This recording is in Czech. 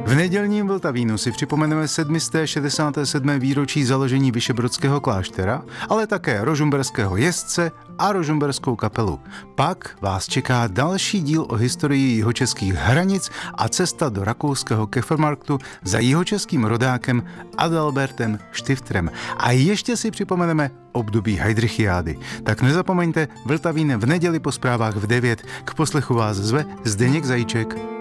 V nedělním Vltavínu si připomeneme 767. výročí založení Vyšebrodského kláštera, ale také rožmberského jezdce a rožmberskou kapelu. Pak vás čeká další díl o historii jihočeských hranic a cesta do rakouského Kefermarktu za jihočeským rodákem Adalbertem Štiftrem. A ještě si připomeneme období Heydrichiády. Tak nezapomeňte, Vltavín v neděli po zprávách v 9. K poslechu vás zve Zdeněk Zajíček.